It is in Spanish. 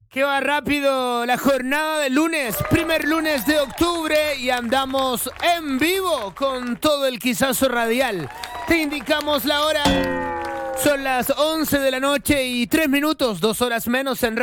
Que va rápido la jornada de lunes, primer lunes de octubre y andamos en vivo con todo el Quizazo Radial. Te indicamos la hora. Son las 11 de la noche y 3 minutos, 2 horas menos en